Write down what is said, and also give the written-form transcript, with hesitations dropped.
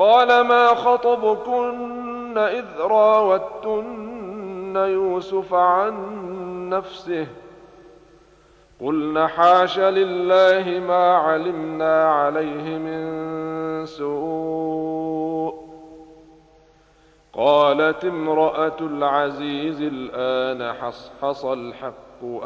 قال ما خطبكن إذ راوتن يوسف عن نفسه قلن حاش لله ما علمنا عليه من سوء قالت امرأة العزيز الآن حصحص الحق